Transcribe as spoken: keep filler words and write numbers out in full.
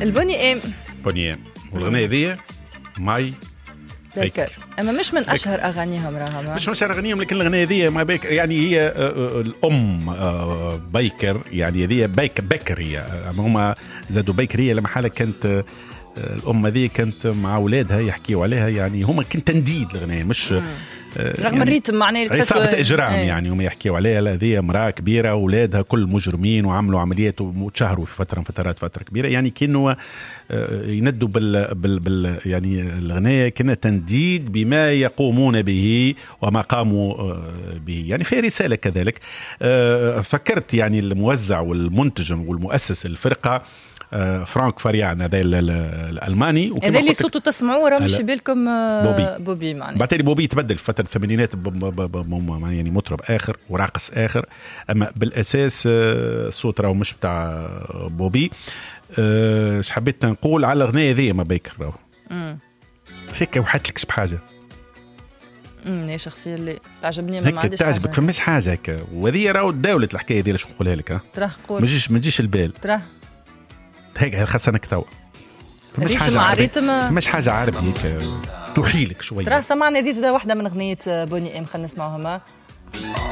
البني ام بني ام والغنية ذي ماي بيكر. اما مش من اشهر اغانيهم راها مش من اشهر اغانيهم لكن الاغنيه ذي ما بيكر يعني هي الام بيكر يعني ذي بيك بكر هي هما زادوا بيكريه لما حاله كانت الام ذي كانت مع اولادها يحكيوا عليها يعني هما كنت تنديد الاغنيه مش رغم يعني الريتم معناه عصابة إجرام ايه. يعني هم يحكيوا عليها هذه امرأة كبيرة أولادها كل مجرمين وعملوا عمليات وتشهروا في فترة من فترات فترة كبيرة يعني كانوا يندوا بال, بال, بال يعني الغنية كنا تنديد بما يقومون به وما قاموا به يعني في رسالة كذلك. فكرت يعني الموزع والمنتج والمؤسس الفرقة فرانك فاريان هذا الألماني هذا اللي صوته تسمعوه راه مش بالكم بوبي بوبي معناه بعتلي بوبي تبدل في فترة الثمانينات يعني مطرب آخر وراقص آخر أما بالأساس الصوت راه مش بتاع بوبي. ايش حبيت نقول على الأغنية ذي ما بيكر راه هيك وحدت لكش بحاجة امم هي شخصيه اللي تعجبني ما عنديش حاجه تعجبك فماش حاجه هكا وهذه راهو داولة الحكايه ذي لاش نقولها لك ها تراه قول ما تجيش ما تجيش البال تراه هيك خاصنك توا مش حاجه عربية مش حاجه عربي هيك توحيلك شويه ترى سمعنا دي زاده واحده من اغنيه بوني ام خلينا نسمعوها.